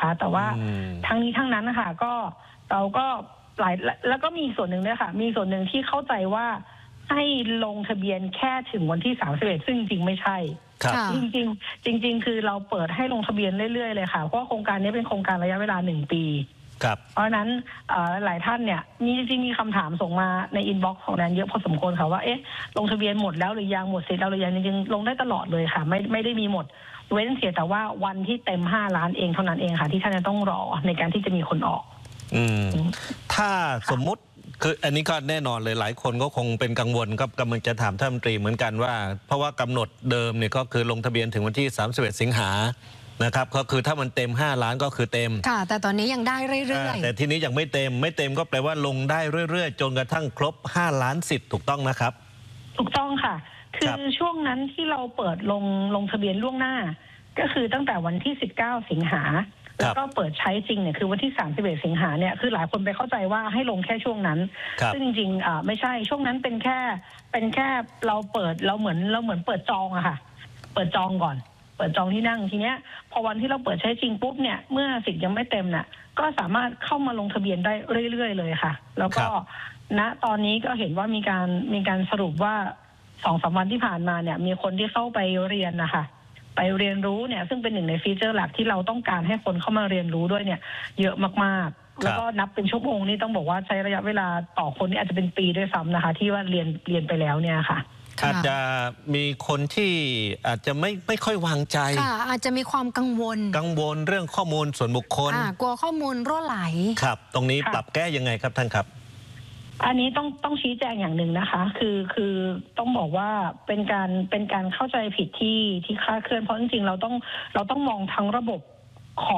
นะคะแต่ว่าทั้งนี้ทั้งนั้นนะคะก็เราก็หลายแล้วก็มีส่วนหนึ่งด้วยค่ะมีส่วนหนึ่งที่เข้าใจว่าให้ลงทะเบียนแค่ถึงวันที่31ซึ่งจริงไม่ใช่จริงคือเราเปิดให้ลงทะเบียนเรื่อยๆเลยค่ะเพราะโครงการนี้เป็นโครงการระยะเวลา1 ปีเพราะฉะนั้นหลายท่านเนี่ยมีคำถามส่งมาในอินบ็อกซ์ของแนนเยอะพอสมควรค่ะว่าเอ๊ะลงทะเบียนหมดแล้วหรือยังหมดสิทธิ์แล้วหรือยังจริงๆลงได้ตลอดเลยค่ะไม่ได้มีหมดเว้นเสียแต่ว่าวันที่เต็ม5 ล้านเองเท่านั้นเองค่ะที่ท่านจะต้องรอในการที่จะมีคนออกถ้าสมมุติคืออันนี้ก็แน่นอนเลยหลายคนก็คงเป็นกังวลก็กำลังจะถามท่านรัฐมนตรีเหมือนกันว่าเพราะว่ากำหนดเดิมเนี่ยก็คือลงทะเบียนถึงวันที่31 สิงหานะครับก็คือถ้ามันเต็ม5 ล้านก็คือเต็มค่ะแต่ตอนนี้ยังได้เรื่อยๆแต่ทีนี้ยังไม่เต็มก็แปลว่าลงได้เรื่อยๆจนกระทั่งครบ5 ล้านสิทธิ์ถูกต้องนะครับถูกต้องค่ะคือช่วงนั้นที่เราเปิดลงทะเบียนล่วงหน้าก็คือตั้งแต่วันที่19 สิงหาแล้วก็เปิดใช้จริงเนี่ยคือวันที่31 สิงหาเนี่ยคือหลายคนไปเข้าใจว่าให้ลงแค่ช่วงนั้นซึ่งจริงๆไม่ใช่ช่วงนั้นเป็นแค่เราเหมือนเปิดจองอะค่ะเปิดจองก่อนเปิดจองที่นั่งทีเนี้ยพอวันที่เราเปิดใช้จริงปุ๊บเนี่ยเมื่อสิทธิ์ยังไม่เต็มน่ะก็สามารถเข้ามาลงทะเบียนได้เรื่อยๆเลยค่ะแล้วก็ณตอนนี้ก็เห็นว่ามีการสรุปว่า2-3 วันที่ผ่านมาเนี่ยมีคนที่เข้าไปเรียนนะคะไปเรียนรู้เนี่ยซึ่งเป็นหนึ่งในฟีเจอร์หลักที่เราต้องการให้คนเข้ามาเรียนรู้ด้วยเนี่ยเยอะมากๆแล้วก็นับเป็นชั่วโมงนี่ต้องบอกว่าใช้ระยะเวลาต่อคนนี่อาจจะเป็นปีด้วยซ้ำนะคะที่ว่าเรียนไปแล้วเนี่ยค่ะอาจจะมีคนที่อาจจะไม่ค่อยวางใจอาจจะมีความกังวลเรื่องข้อมูลส่วนบุคคลกลัวข้อมูลรั่วไหลครับตรงนี้ปรับแก้ยังไงครับท่านครับอันนี้ต้องชี้แจงอย่างหนึ่งนะคะคือต้องบอกว่าเป็นการเข้าใจผิดที่คลาดเคลื่อนเพราะจริงๆเราต้องมองทั้งระบบของ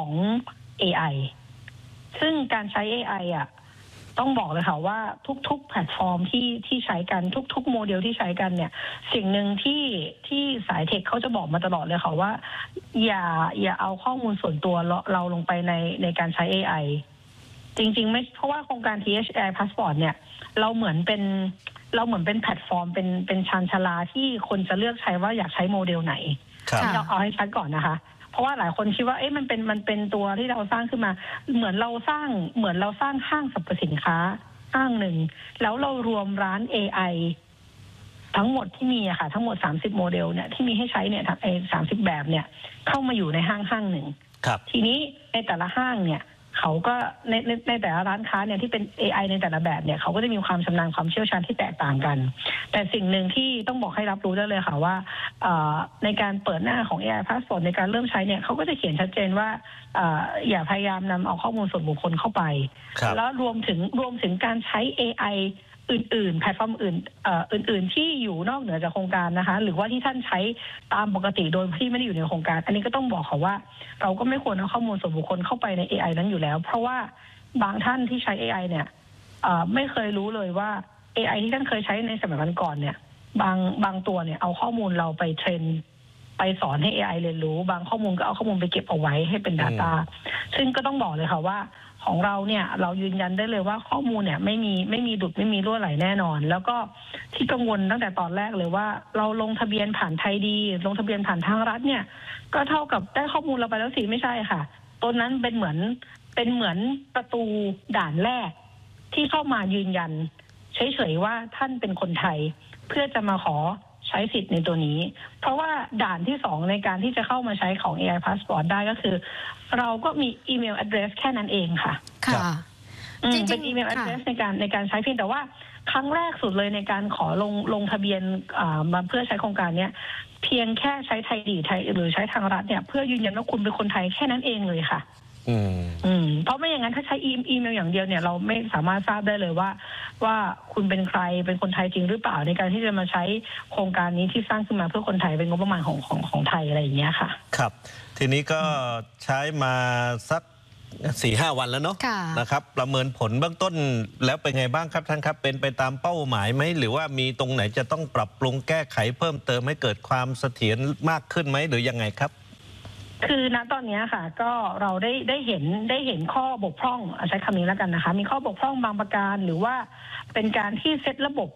AI ซึ่งการใช้ AI อ่ะต้องบอกเลยค่ะว่าทุกแพลตฟอร์มที่ใช้กันทุกโมเดลที่ใช้กันเนี่ยสิ่งหนึ่งที่สายเทคเขาจะบอกมาตลอดเลยค่ะว่าอย่าเอาข้อมูลส่วนตัวเราลงไปในการใช้ AI จริงๆไม่เพราะว่าโครงการ THAI Passport เนี่ยเราเหมือนเป็นแพลตฟอร์มเป็นชานชาลาที่คนจะเลือกใช้ว่าอยากใช้โมเดลไหนเราเอาให้ชัดก่อนนะคะเพราะว่าหลายคนคิดว่ามันเป็นตัวที่เราสร้างขึ้นมาเหมือนเราสร้างห้างสรรพสินค้าห้างหนึ่งแล้วเรารวมร้าน AI ทั้งหมดที่มีอะค่ะทั้งหมด30 โมเดลเนี่ยที่มีให้ใช้เนี่ย30 แบบเนี่ยเข้ามาอยู่ในห้างหนึ่งทีนี้ในแต่ละห้างเนี่ยเขาก็ในแต่ละร้านค้าเนี่ยที่เป็น AI ในแต่ละแบบเนี่ยเขาก็จะมีความชำนาญความเชี่ยวชาญที่แตกต่างกันแต่สิ่งหนึ่งที่ต้องบอกให้รับรู้ได้เลยค่ะว่าในการเปิดหน้าของ AI Passport ในการเริ่มใช้เนี่ยเขาก็จะเขียนชัดเจนว่าอย่าพยายามนำเอาข้อมูลส่วนบุคคลเข้าไปแล้วรวมถึงการใช้ AIอื่นๆแพลตฟอร์มอื่นที่อยู่นอกเหนือจากโครงการนะคะหรือว่าที่ท่านใช้ตามปกติโดยที่ไม่ได้อยู่ในโครงการอันนี้ก็ต้องบอกค่ะว่าเราก็ไม่ควรเอาข้อมูลส่วนบุคคลเข้าไปใน AI นั้นอยู่แล้วเพราะว่าบางท่านที่ใช้ AI เนี่ยไม่เคยรู้เลยว่า AI ที่ท่านเคยใช้ในสมัยก่อนเนี่ยบางตัวเนี่ยเอาข้อมูลเราไปเทรนไปสอนให้ AI เรียนรู้บางข้อมูลก็เอาข้อมูลไปเก็บเอาไว้ให้เป็น Data ซึ่งก็ต้องบอกเลยค่ะว่าของเราเนี่ยเรายืนยันได้เลยว่าข้อมูลเนี่ยไม่มีดุดไม่มีรั่วไหลแน่นอนแล้วก็ที่กังวลตั้งแต่ตอนแรกเลยว่าเราลงทะเบียนผ่านไทยดีลงทะเบียนผ่านทางรัฐเนี่ยก็เท่ากับได้ข้อมูลเราไปแล้วสิไม่ใช่ค่ะตัวนั้นเป็นเหมือนประตูด่านแรกที่เข้ามายืนยันเฉยๆว่าท่านเป็นคนไทยเพื่อจะมาขอใช้สิทธิ์ในตัวนี้เพราะว่าด่านที่2ในการที่จะเข้ามาใช้ของ AI Passport ได้ก็คือเราก็มีอีเมล address แค่นั้นเองค่ะเป็นอีเมล address ในการใช้เพียงแต่ว่าครั้งแรกสุดเลยในการขอลงทะเบียนมาเพื่อใช้โครงการนี้เพียงแค่ใช้ไทยดีหรือใช้ทางรัฐเนี่ยเพื่อยืนยันว่าคุณเป็นคนไทยแค่นั้นเองเลยค่ะเพราะไม่อย่างนั้นถ้าใช้อีเมลอย่างเดียวเนี่ยเราไม่สามารถทราบได้เลยว่าคุณเป็นใครเป็นคนไทยจริงหรือเปล่าในการที่จะมาใช้โครงการนี้ที่สร้างขึ้นมาเพื่อคนไทยเป็นงบประมาณของไทยอะไรอย่างเงี้ยค่ะครับทีนี้ก็ใช้มาสัก 4-5 วันแล้วเนาะนะครับประเมินผลเบื้องต้นแล้วเป็นไงบ้างครับท่านครับเป็นไปตามเป้าหมายไหมหรือว่ามีตรงไหนจะต้องปรับปรุงแก้ไขเพิ่มเติมให้เกิดความเสถียรมากขึ้นไหมหรือยังไงครับคือณตอนนี้ค่ะก็เราได้เห็นข้อบกพร่องใช้คำนี้แล้วกันนะคะมีข้อบกพร่องบางประการหรือว่าเป็นการที่เซตระบบ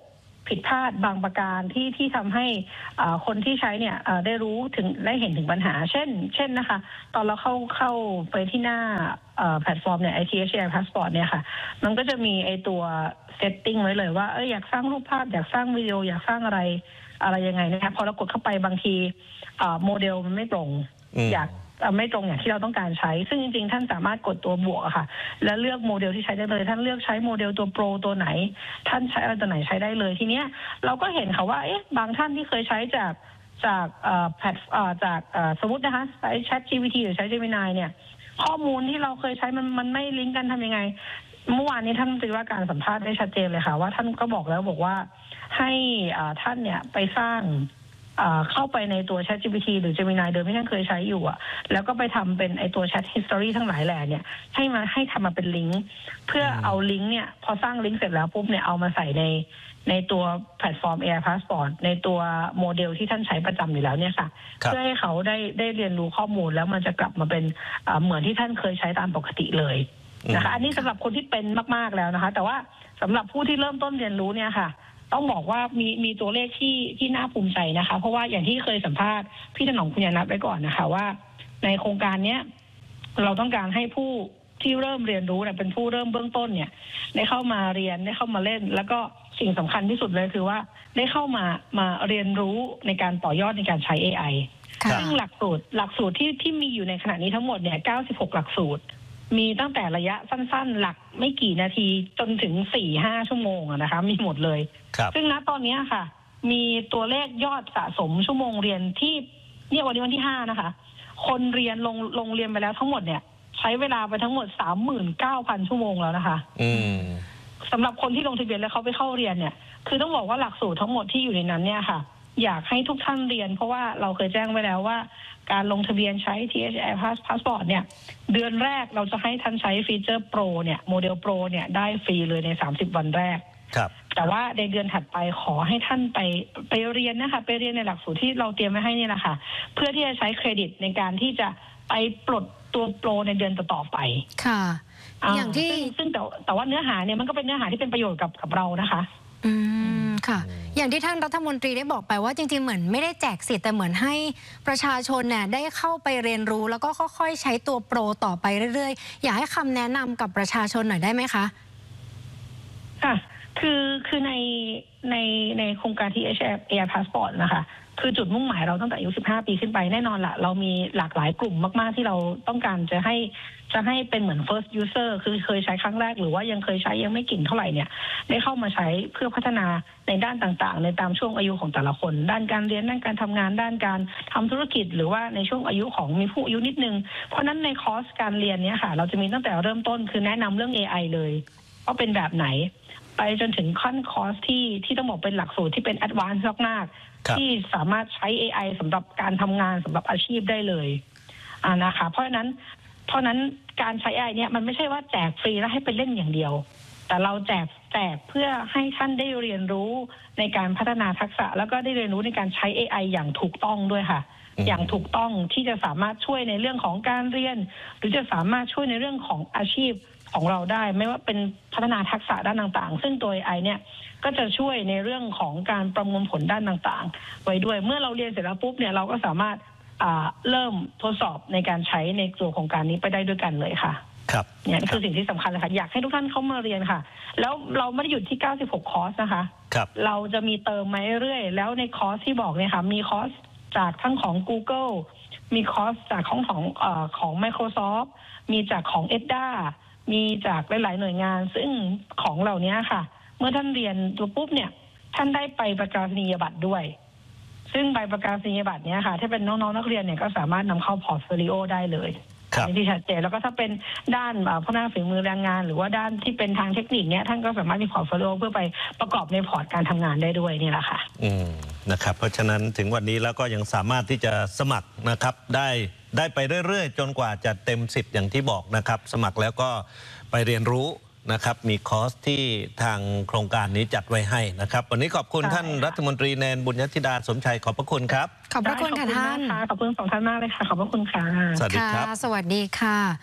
ผิดพลาดบางประการที่ทำให้คนที่ใช้เนี่ยได้รู้ถึงได้เห็นถึงปัญหาเช่นนะคะตอนเราเข้าไปที่หน้าแพลตฟอร์มเนี่ย ITHI Passport เนี่ยค่ะมันก็จะมีไอตัวเซตติ้งไว้เลยว่าอยากสร้างรูปภาพอยากสร้างวิดีโออยากสร้างอะไรยังไงนะคะพอเรากดเข้าไปบางทีโมเดลมันไม่ตรงอยากไม่ตรงอย่างที่เราต้องการใช้ซึ่งจริงๆท่านสามารถกดตัวบวกอะค่ะแล้วเลือกโมเดลที่ใช้ได้เลยท่านเลือกใช้โมเดลตัวโปรตัวไหนท่านใช้อะไรตัวไหนใช้ได้เลยทีเนี้ยเราก็เห็นค่ะว่าบางท่านที่เคยใช้จากแพลตจากสมมตินะคะใช้ ChatGPT หรือใช้ Gemini เนี่ยข้อมูลที่เราเคยใช้มันไม่ลิงก์กันทำยังไงเมื่อวานนี้ท่านตรีว่าการสัมภาษณ์ได้ชัดเจนเลยค่ะว่าท่านก็บอกว่าให้ท่านเนี่ยไปสร้างเข้าไปในตัว ChatGPT หรือ Gemini โดยไม่ท่านเคยใช้อยู่แล้วก็ไปทำเป็นไอตัว Chat History ทั้งหลายแหล่เนี่ยให้ทำมาเป็นลิงก์เพื่อเอาลิงก์เนี่ยพอสร้างลิงก์เสร็จแล้วปุ๊บเนี่ยเอามาใส่ในตัวแพลตฟอร์ม AI Passport ในตัวโมเดลที่ท่านใช้ประจำอยู่แล้วเนี่ยค่ะเพื่อให้เขาได้เรียนรู้ข้อมูลแล้วมันจะกลับมาเป็นเหมือนที่ท่านเคยใช้ตามปกติเลยนะคะอันนี้สำหรับคนที่เป็นมากๆแล้วนะคะแต่ว่าสำหรับผู้ที่เริ่มต้นเรียนรู้เนี่ยค่ะต้องบอกว่ามีตัวเลขที่น่าภูมิใจนะคะเพราะว่าอย่างที่เคยสัมภาษณ์พี่ถนอมคุณยานัทไว้ก่อนนะคะว่าในโครงการนี้เราต้องการให้ผู้ที่เริ่มเรียนรู้เป็นผู้เริ่มเบื้องต้นเนี่ยได้เข้ามาเรียนได้เข้ามาเล่นแล้วก็สิ่งสำคัญที่สุดเลยคือว่าได้เข้ามาเรียนรู้ในการต่อยอดในการใช้ AI ซึ่งหลักสูตรที่มีอยู่ในขณะนี้ทั้งหมดเนี่ย96หลักสูตรมีตั้งแต่ระยะสั้นๆหลักไม่กี่นาทีจนถึง 4-5 ชั่วโมงนะคะมีหมดเลยซึ่งณตอนนี้ค่ะมีตัวเลขยอดสะสมชั่วโมงเรียนที่เนี่ยวันนี้วันที่5นะคะคนเรียนลงเรียนไปแล้วทั้งหมดเนี่ยใช้เวลาไปทั้งหมด 39,000 ชั่วโมงแล้วนะคะสำหรับคนที่ลงทะเบียนแล้วเขาไปเข้าเรียนเนี่ยคือต้องบอกว่าหลักสูตรทั้งหมดที่อยู่ในนั้นเนี่ยค่ะอยากให้ทุกท่านเรียนเพราะว่าเราเคยแจ้งไว้แล้วว่าการลงทะเบียนใช้ THI Passport เนี่ยเดือนแรกเราจะให้ท่านใช้ฟีเจอร์โปรเนี่ยโมเดลโปรเนี่ยได้ฟรีเลยใน30วันแรกแต่ว่าในเดือนถัดไปขอให้ท่านไปเรียนนะคะไปเรียนในหลักสูตรที่เราเตรียมไว้ให้นี่แหละค่ะเพื่อที่จะใช้เครดิตในการที่จะไปปลดตัวโปรในเดือนต่อไปค่ะอย่างที่ซึ่งแต่ว่าเนื้อหาเนี่ยมันก็เป็นเนื้อหาที่เป็นประโยชน์กับเรานะคะค่ะอย่างที่ท่านรัฐมนตรีได้บอกไปว่าจริงๆเหมือนไม่ได้แจกสิทธิ์แต่เหมือนให้ประชาชนเนี่ยได้เข้าไปเรียนรู้แล้วก็ค่อยๆใช้ตัวโปรต่อไปเรื่อยๆอยากให้คำแนะนำกับประชาชนหน่อยได้ไหมคะค่ะคือในโครงการ THI Passport นะคะคือจุดมุ่งหมายเราตั้งแต่อายุ15 ปีขึ้นไปแน่นอนละเรามีหลากหลายกลุ่มมากๆที่เราต้องการจะให้เป็นเหมือน first user คือเคยใช้ครั้งแรกหรือว่ายังเคยใช้ยังไม่เก่งเท่าไหร่เนี่ยได้เข้ามาใช้เพื่อพัฒนาในด้านต่างๆในตามช่วงอายุของแต่ละคนด้านการเรียนด้านการทำงานด้านการทำธุรกิจหรือว่าในช่วงอายุของมีผู้อายุนิดนึงเพราะนั้นในคอร์สการเรียนเนี้ยค่ะเราจะมีตั้งแต่เริ่มต้นคือแนะนำเรื่อง AI เลยว่าเป็นแบบไหนไปจนถึงขั้นคอร์สที่ต้องบอกเป็นหลักสูตรที่เป็นแอดวานซ์มากๆที่สามารถใช้ AI สำหรับการทำงานสำหรับอาชีพได้เลยนะคะเพราะฉะนั้นการใช้ AI เนี่ยมันไม่ใช่ว่าแจกฟรีแล้วให้ไปเล่นอย่างเดียวแต่เราแจกเพื่อให้ท่านได้เรียนรู้ในการพัฒนาทักษะแล้วก็ได้เรียนรู้ในการใช้ AI อย่างถูกต้องด้วยค่ะอย่างถูกต้องที่จะสามารถช่วยในเรื่องของการเรียนหรือจะสามารถช่วยในเรื่องของอาชีพของเราได้ไม่ว่าเป็นพัฒนาทักษะด้านต่างๆซึ่งตัว AI เนี่ยก็จะช่วยในเรื่องของการประมวลผลด้านต่างๆไว้ด้วยเมื่อเราเรียนเสร็จแล้วปุ๊บเนี่ยเราก็สามารถเริ่มทดสอบในการใช้ในตัวโครงการนี้ไปได้ด้วยกันเลยค่ะครับเนี่ยคือสิ่งที่สำคัญเลยค่ะอยากให้ทุกท่านเข้ามาเรียนค่ะแล้วเราไม่ได้หยุดที่96คอร์สนะคะครับเราจะมีเติมมาเรื่อยๆแล้วในคอร์สที่บอกเนี่ยค่ะมีคอร์สจากทั้งของ Google มีคอร์สจากของ Microsoft มีจากของ EDDAมีจากหลายๆหน่วยงานซึ่งของเหล่านี้ค่ะเมื่อท่านเรียนตัวปุ๊บเนี่ยท่านได้ไปประกาศนียบัตรด้วยซึ่งใบประกาศนียบัตรเนี้ยค่ะถ้าเป็นน้องๆนักเรียนเนี่ยก็สามารถนำเข้าพอร์ตโฟลิโอได้เลยที่ชัดเจนแล้วก็ถ้าเป็นด้านพัฒนาฝีมือแรงงานหรือว่าด้านที่เป็นทางเทคนิคเนี้ยท่านก็สามารถมีพอร์ตโฟลิโอเพื่อไปประกอบในพอร์ตการทำงานได้ด้วยนี่แหละค่ะนะครับเพราะฉะนั้นถึงวันนี้แล้วก็ยังสามารถที่จะสมัครนะครับได้ไปเรื่อยๆจนกว่าจะเต็มสิทธิ์อย่างที่บอกนะครับสมัครแล้วก็ไปเรียนรู้นะครับมีคอร์สที่ทางโครงการนี้จัดไว้ให้นะครับวันนี้ขอบคุณท่านรัฐมนตรีแนนบุญยธิดาสมชัยขอบพระคุณครับขอบพระคุณค่ะท่านขอบคุณ2 ท่านมากเลยค่ะขอบพระคุณค่ะสวัสดีครับสวัสดีค่ะ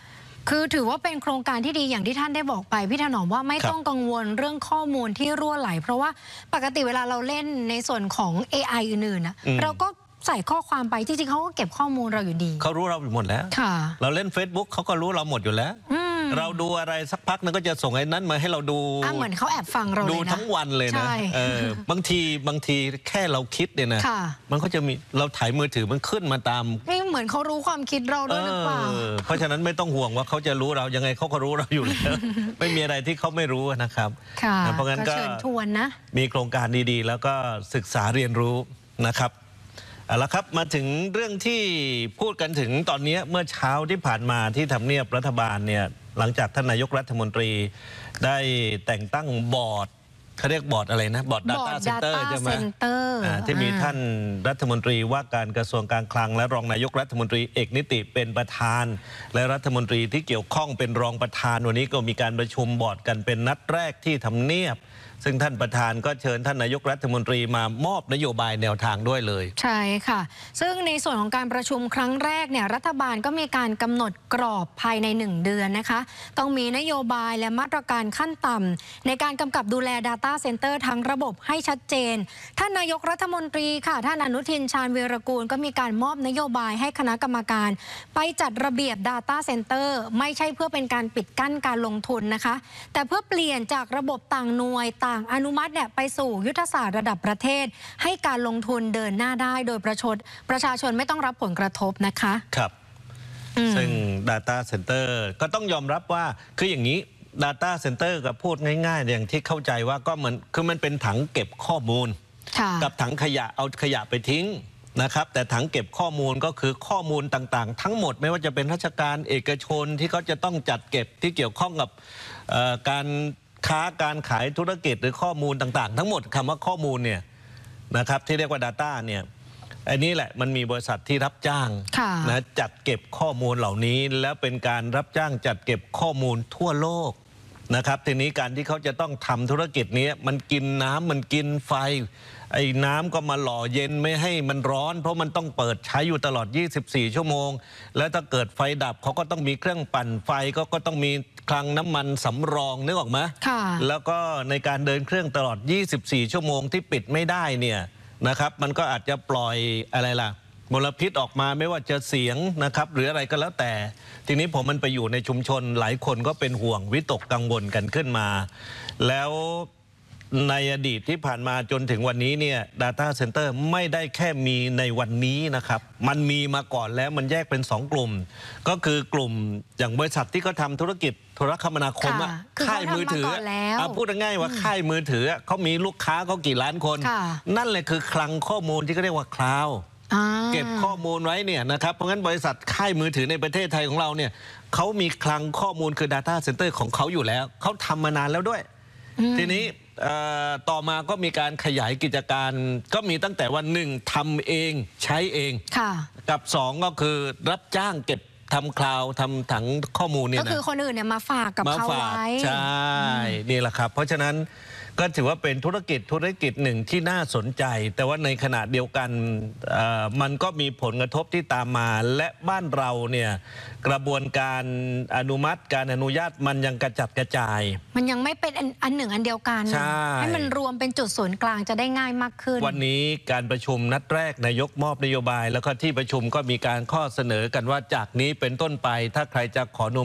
คือถือว่าเป็นโครงการที่ดีอย่างที่ท่านได้บอกไปพี่ถนอมว่าไม่ต้องกังวลเรื่องข้อมูลที่รั่วไหลเพราะว่าปกติเวลาเราเล่นในส่วนของ AI อื่นๆนะเราก็ใส่ข้อความไปจริงๆเขาก็เก็บข้อมูลเราอยู่ดีเขารู้เราหมดแล้วเราเล่น Facebook เขาก็รู้เราหมดอยู่แล้วเราดูอะไรสักพักนึงก็จะส่งไอ้นั้นมาให้เราดูเหมือนเขาแอบฟังเราเลยนะดูทั้งวันเลยนะบางทีแค่เราคิดเนี่ยนะมันก็จะมีเราถ่ายมือถือมันขึ้นมาตามเหมือนเขารู้ความคิดเราด้วยหรือเปล่าเพราะฉะนั้นไม่ต้องห่วงว่าเขาจะรู้เรายังไงเขาก็รู้เราอยู่แล้วไม่มีอะไรที่เขาไม่รู้นะครับเพราะงั้นก็เชิญชวนนะมีโครงการดีๆแล้วก็ศึกษาเรียนรู้นะครับเอาละครับมาถึงเรื่องที่พูดกันถึงตอนนี้เมื่อเช้าที่ผ่านมาที่ทำเนียบรัฐบาลเนี่ยหลังจากท่านนายกรัฐมนตรีได้แต่งตั้งบอร์ดเขาเรียกบอร์ดอะไรนะบอร์ด Data Center ใช่ไหมที่มีท่านรัฐมนตรีว่าการกระทรวงการคลังและรองนายกรัฐมนตรีเอกนิติเป็นประธานและรัฐมนตรีที่เกี่ยวข้องเป็นรองประธานวันนี้ก็มีการประชุมบอร์ดกันเป็นนัดแรกที่ทำเนียบซึ่งท่านประธานก็เชิญท่านนายกรัฐมนตรีมามอบนโยบายแนวทางด้วยเลยใช่ค่ะซึ่งในส่วนของการประชุมครั้งแรกเนี่ยรัฐบาลก็มีการกำหนดกรอบภายใน1 เดือนนะคะต้องมีนโยบายและมาตรการขั้นต่ำในการกำกับดูแล Data Center ทั้งระบบให้ชัดเจนท่านนายกรัฐมนตรีค่ะท่านอนุทินชาญวีรกูลก็มีการมอบนโยบายให้คณะกรรมการไปจัดระเบียบ Data Center ไม่ใช่เพื่อเป็นการปิดกั้นการลงทุนนะคะแต่เพื่อเปลี่ยนจากระบบต่างหน่วยต่างอนุมัติเนี่ยไปสู่ยุทธศาสตร์ระดับประเทศให้การลงทุนเดินหน้าได้โดยประชาชนไม่ต้องรับผลกระทบนะคะครับซึ่ง Data Center ก็ต้องยอมรับว่าคืออย่างนี้ Data Center กับพูดง่ายๆอย่างที่เข้าใจว่าก็เหมือนคือมันเป็นถังเก็บข้อมูลกับถังขยะเอาขยะไปทิ้งนะครับแต่ถังเก็บข้อมูลก็คือข้อมูลต่างๆทั้งหมดไม่ว่าจะเป็นราชการเอกชนที่เขาจะต้องจัดเก็บที่เกี่ยวข้องกับการค้าการขายธุรกิจหรือข้อมูลต่างๆทั้งหมดคำว่าข้อมูลเนี่ยนะครับที่เรียกว่า Data เนี่ยอันนี้แหละมันมีบริษัทที่รับจ้างนะจัดเก็บข้อมูลเหล่านี้แล้วเป็นการรับจ้างจัดเก็บข้อมูลทั่วโลกนะครับทีนี้การที่เขาจะต้องทำธุรกิจนี้มันกินน้ำมันกินไฟไอ้น้ำก็มาหล่อเย็นไม่ให้มันร้อนเพราะมันต้องเปิดใช้อยู่ตลอด24 ชั่วโมงแล้วถ้าเกิดไฟดับเขาก็ต้องมีเครื่องปั่นไฟก็ต้องมีคลังน้ำมันสำรองนึกออกไหมแล้วก็ในการเดินเครื่องตลอด24 ชั่วโมงที่ปิดไม่ได้เนี่ยนะครับมันก็อาจจะปล่อยอะไรล่ะมลพิษออกมาไม่ว่าจะเสียงนะครับหรืออะไรก็แล้วแต่ทีนี้ผมมันไปอยู่ในชุมชนหลายคนก็เป็นห่วงวิตกกังวลกันขึ้นมาแล้วในอดีตที่ผ่านมาจนถึงวันนี้เนี่ย Data Center ไม่ได้แค่มีในวันนี้นะครับมันมีมาก่อนแล้วมันแยกเป็น2 กลุ่มก็คือกลุ่มอย่างบริษัทที่เขาทำธุรกิจโทรคมนาคมค่ายมือถือพูดง่ายๆว่าค่ายมือถือเขามีลูกค้าเขากี่ล้านคนนั่นแหละคือคลังข้อมูลที่เขาเรียกว่าคลาวด์เก็บข้อมูลไว้เนี่ยนะครับเพราะงั้นบริษัทค่ายมือถือในประเทศไทยของเราเนี่ยเขามีคลังข้อมูลคือ Data Center ของเขาอยู่แล้วเขาทำมานานแล้วด้วยทีนี้ต่อมาก็มีการขยายกิจการก็มีตั้งแต่วัน1ทำเองใช้เองกับ2ก็คือรับจ้างเก็บทำคลาวด์ทำถังข้อมูลเนี่ยก็คือคนอื่นเนี่ยมาฝากกับเขาไว้ใช่นี่แหละครับเพราะฉะนั้นก็ถือว่าเป็นธุรกิจหนึ่งที่น่าสนใจแต่ว่าในขณะเดียวกันมันก็มีผลกระทบที่ตามมาและบ้านเราเนี่ยกระบวนการอนุมัติการอนุญาตมันยังกระจัดกระจายมันยังไม่เป็นอันหนึ่งอันเดียวกันให้มันรวมเป็นจุดศูนย์กลางจะได้ง่ายมากขึ้นวันนี้การประชุมนัดแรกนายกมอบนโยบายแล้วก็ที่ประชุมก็มีการข้อเสนอกันว่าจากนี้เป็นต้นไปถ้าใครจะขออนุ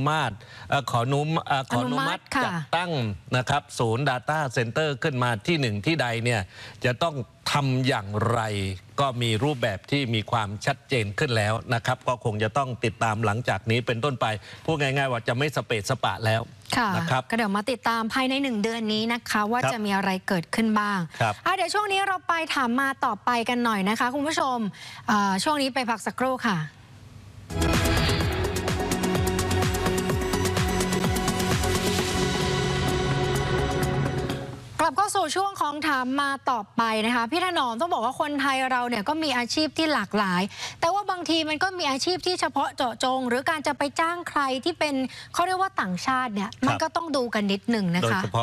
มัติจัดตั้งนะครับศูนย์ Data Centerขึ้นมาที่1ที่ใดเนี่ยจะต้องทำอย่างไรก็มีรูปแบบที่มีความชัดเจนขึ้นแล้วนะครับก็คงจะต้องติดตามหลังจากนี้เป็นต้นไปพูดง่ายๆว่าจะไม่สเปซสปะแล้วนะครับก็เดี๋ยวมาติดตามภายใน1 เดือนนี้นะคะว่าจะมีอะไรเกิดขึ้นบ้างเดี๋ยวช่วงนี้เราไปถามมาต่อไปกันหน่อยนะคะคุณผู้ชมช่วงนี้ไปพักสักครู่ค่ะกลับเข้าสู่ช่วงของถามมาต่อไปนะคะพี่ถนอมต้องบอกว่าคนไทยเราเนี่ยก็มีอาชีพที่หลากหลายแต่ว่าบางทีมันก็มีอาชีพที่เฉพาะเจาะจงหรือการจะไปจ้างใครที่เป็นเขาเรียกว่าต่างชาติเนี่ยมันก็ต้องดูกันนิดหนึ่งนะคะโดยเฉพาะ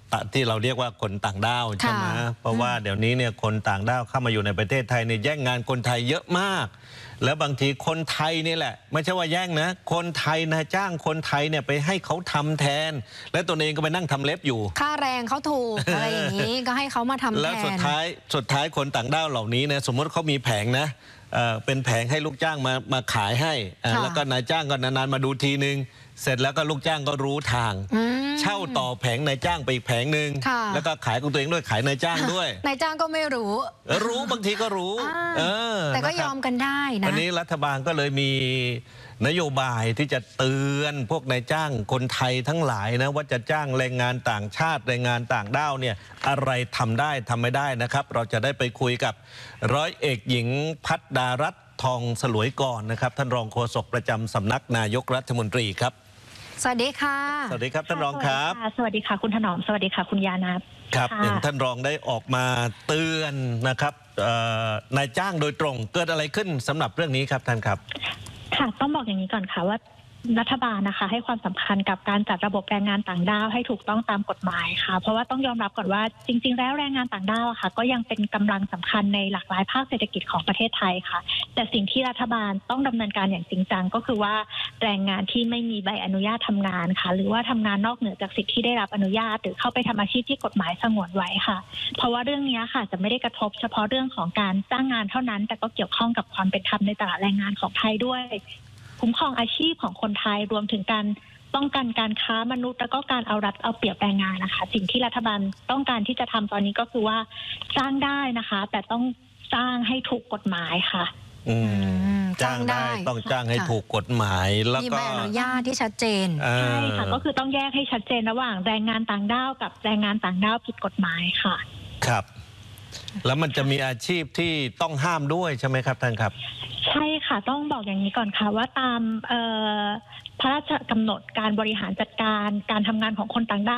ที่เราเรียกว่าคนต่างด้าวใช่ไหมเพราะว่าเดี๋ยวนี้เนี่ยคนต่างด้าวเข้ามาอยู่ในประเทศไทยเนี่ยแย่งงานคนไทยเยอะมากแล้วบางทีคนไทยนี่แหละไม่ใช่ว่าแย่งนะคนไทยนายจ้างคนไทยเนี่ยไปให้เขาทำแทนและตัวเองก็ไปนั่งทำเล็บอยู่ค่าแรงเขาถูก อะไรอย่างนี้ก็ให้เขามาทำแทนแล้วสุดท้ายคนต่างด้าวเหล่านี้เนี่ยสมมติเขามีแผงนะเป็นแผงให้ลูกจ้างมาขายให้แล้วก็นายจ้างก็นานๆมาดูทีนึงเสร็จแล้วก็ลูกจ้างก็รู้ทางเช่าต่อแผงนายจ้างไปอีกแผงหนึ่งแล้วก็ขายของตัวเองด้วยขายนายจ้างด้วยนายจ้างก็ไม่รู้บางทีก็รู้แต่ก็ยอมกันได้นะวันนี้รัฐบาลก็เลยมีนโยบายที่จะเตือนพวกนายจ้างคนไทยทั้งหลายนะว่าจะจ้างแรงงานต่างชาติแรงงานต่างด้าวเนี่ยอะไรทำได้ทำไม่ได้นะครับเราจะได้ไปคุยกับร้อยเอกหญิงภัทรดารัตน์ทองสลวยก่อนนะครับท่านรองโฆษกประจำสำนักนายกรัฐมนตรีครับสวัสดีค่ะสวัสดีครับท่านรองครับสวัสดีค่ะคุณถนอมสวัสดีค่ะคุณยานัทครับเห็นท่านรองได้ออกมาเตือนนะครับนายจ้างโดยตรงเกิดอะไรขึ้นสำหรับเรื่องนี้ครับท่านครับค่ะต้องบอกอย่างนี้ก่อนค่ะว่ารัฐบาลนะคะให้ความสำคัญกับการจัดระบบแรงงานต่างด้าวให้ถูกต้องตามกฎหมายค่ะเพราะว่าต้องยอมรับก่อนว่าจริงๆแล้วแรงงานต่างด้าวค่ะก็ยังเป็นกำลังสำคัญในหลากหลายภาคเศรษฐกิจของประเทศไทยค่ะแต่สิ่งที่รัฐบาลต้องดำเนินการอย่างจริงจังก็คือว่าแรงงานที่ไม่มีใบอนุญาตทำงานค่ะหรือว่าทำงานนอกเหนือจากสิทธิที่ได้รับอนุญาตหรือเข้าไปทำอาชีพที่กฎหมายสงวนไว้ค่ะเพราะว่าเรื่องนี้ค่ะจะไม่ได้กระทบเฉพาะเรื่องของการจ้างงานเท่านั้นแต่ก็เกี่ยวข้องกับความเป็นธรรมในตลาดแรงงานของไทยด้วยคุ้มครองอาชีพของคนไทยรวมถึงการป้องกันการค้ามนุษย์แล้วก็การเอารัดเอาเปรียบแรงงานนะคะสิ่งที่รัฐบาลต้องการที่จะทำตอนนี้ก็คือว่าจ้างได้นะคะแต่ต้องจ้างให้ถูกกฎหมายค่ะจ้างได้ต้องจ้างให้ถูกกฎหมายแล้วก็มีใบอนุญาตที่ชัดเจนใช่ค่ะก็คือต้องแยกให้ชัดเจนระหว่างแรงงานต่างด้าวกับแรงงานต่างด้าวผิดกฎหมายค่ะครับแล้วมันจะมีอาชีพที่ต้องห้ามด้วยใช่ไหมครับท่านครับใช่ค่ะต้องบอกอย่างนี้ก่อนค่ะว่าตามพระราชกำหนดการบริหารจัดการการทำงานของคนต่างด้าว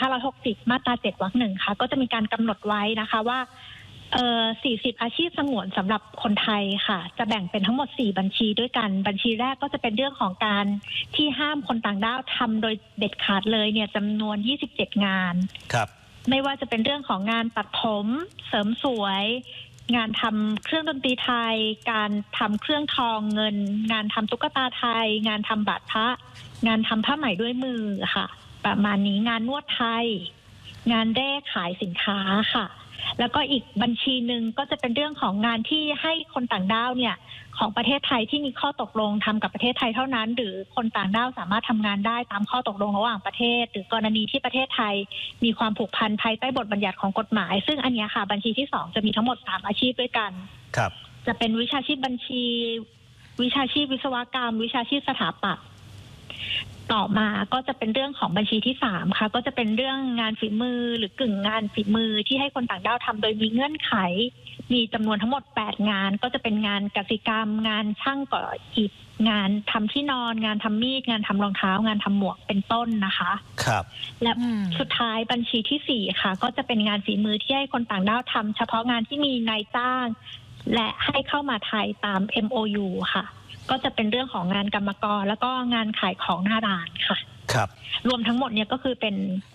2560 มาตรา 7 วรรค 1 ค่ะก็จะมีการกำหนดไว้นะคะว่า40 อาชีพสงวนสำหรับคนไทยค่ะจะแบ่งเป็นทั้งหมด4บัญชีด้วยกันบัญชีแรกก็จะเป็นเรื่องของการที่ห้ามคนต่างด้าวทำโดยเด็ดขาดเลยเนี่ยจำนวน 27 งานครับไม่ว่าจะเป็นเรื่องของงานตัดผมเสริมสวยงานทำเครื่องดนตรีไทยการทำเครื่องทองเงินงานทำตุ๊กตาไทยงานทำบาดพระงานทำผ้าไหมด้วยมือค่ะประมาณนี้งานนวดไทยงานแร่ขายสินค้าค่ะแล้วก็อีกบัญชีหนึ่งก็จะเป็นเรื่องของงานที่ให้คนต่างด้าวเนี่ยของประเทศไทยที่มีข้อตกลงทำกับประเทศไทยเท่านั้นหรือคนต่างด้าวสามารถทำงานได้ตามข้อตกลงระหว่างประเทศหรือกรณีที่ประเทศไทยมีความผูกพันภายใต้บทบัญญัติของกฎหมายซึ่งอันนี้ค่ะบัญชีที่2จะมีทั้งหมด3อาชีพด้วยกันครับจะเป็นวิชาชีพบัญชีวิชาชีพวิศวกรรมวิชาชีพสถาปัตย์ต่อมาก็จะเป็นเรื่องของบัญชีที่3ค่ะก็จะเป็นเรื่องงานฝีมือหรือกึ่งงานฝีมือที่ให้คนต่างด้าวทำโดยมีเงื่อนไขมีจำนวนทั้งหมด8งานก็จะเป็นงานกสิกรรมงานช่างก่ออิฐงานทำที่นอนงานทำมีดงานทำรองเท้างานทำหมวกเป็นต้นนะคะครับและสุดท้ายบัญชีที่4ค่ะก็จะเป็นงานฝีมือที่ให้คนต่างด้าวทำเฉพาะงานที่มีนายจ้างและให้เข้ามาไทยตาม MOU ค่ะก็จะเป็นเรื่องของงานกรรมกรแล้วก็งานขายของหน้าร้านค่ะครับรวมทั้งหมดเนี่ยก็คือเป็น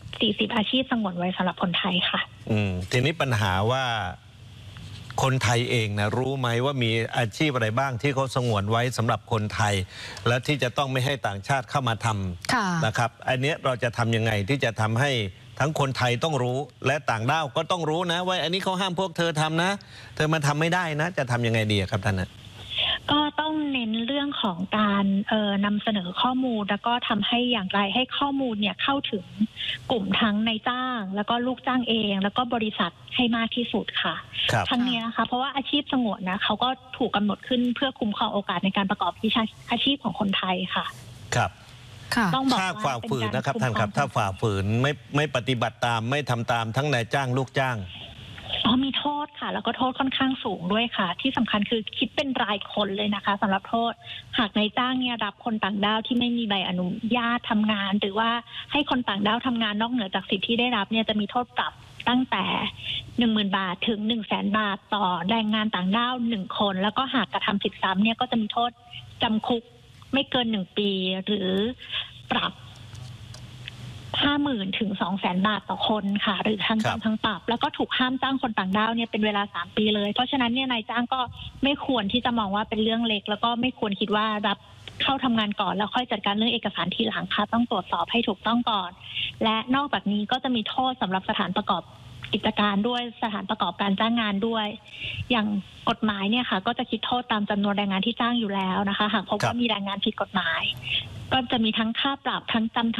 40อาชีพสงวนไว้สำหรับคนไทยค่ะทีนี้ปัญหาว่าคนไทยเองนะรู้ไหมว่ามีอาชีพอะไรบ้างที่เขาสงวนไว้สำหรับคนไทยและที่จะต้องไม่ให้ต่างชาติเข้ามาทำนะครับอันนี้เราจะทำยังไงที่จะทำให้ทั้งคนไทยต้องรู้และต่างด้าวก็ต้องรู้นะว่าอันนี้เขาห้ามพวกเธอทำนะเธอมาทำไม่ได้นะจะทำยังไงดีครับท่านนะก็ต้องเน้นเรื่องของการนำเสนอข้อมูลแล้วก็ทำให้อย่างไรให้ข้อมูลเนี่ยเข้าถึงกลุ่มทั้งนายจ้างแล้วก็ลูกจ้างเองแล้วก็บริษัทให้มากที่สุดค่ะทั้งนี้นะคะเพราะว่าอาชีพสงวนนะเขาก็ถูกกำหนดขึ้นเพื่อคุ้มครองโอกาสในการประกอบวิชาอาชีพของคนไทยค่ะครับต้องบอกว่าถ้าฝ่าฝืนนะครับท่านครับถ้าฝ่าฝืนไม่ปฏิบัติตามไม่ทำตามทั้งนายจ้างลูกจ้างมีโทษค่ะแล้วก็โทษค่อนข้างสูงด้วยค่ะที่สำคัญคือคิดเป็นรายคนเลยนะคะสำหรับโทษหากนายจ้างเนี่ยรับคนต่างด้าวที่ไม่มีใบอนุญาตทำงานหรือว่าให้คนต่างด้าวทำงานนอกเหนือจากสิทธิที่ได้รับเนี่ยจะมีโทษปรับตั้งแต่ 10,000 บาทถึง 100,000 บาทต่อแรงงานต่างด้าว1คนแล้วก็หากกระทำผิดซ้ำเนี่ยก็จะมีโทษจำคุกไม่เกิน1 ปีหรือปรับ 50,000 ถึง 200,000 บาทต่อคนค่ะหรือทั้งจำทั้งปรับแล้วก็ถูกห้ามจ้างคนต่างด้าวเนี่ยเป็นเวลา3 ปีเลยเพราะฉะนั้นเนี่ยนายจ้างก็ไม่ควรที่จะมองว่าเป็นเรื่องเล็กแล้วก็ไม่ควรคิดว่ารับเข้าทำงานก่อนแล้วค่อยจัดการเรื่องเอกสารทีหลังค่ะต้องตรวจสอบให้ถูกต้องก่อนและนอกจากนี้ก็จะมีโทษสำหรับสถานประกอบกิจการด้วยสถานประกอบการจ้างงานด้วยอย่างกฎหมายเนี่ยค่ะก็จะคิดโทษตามจำนวนแรงงานที่จ้างอยู่แล้วนะคะหากพบว่ามีแรงงานผิดกฎหมายก็จะมีทั้งค่าปรับทั้งจำ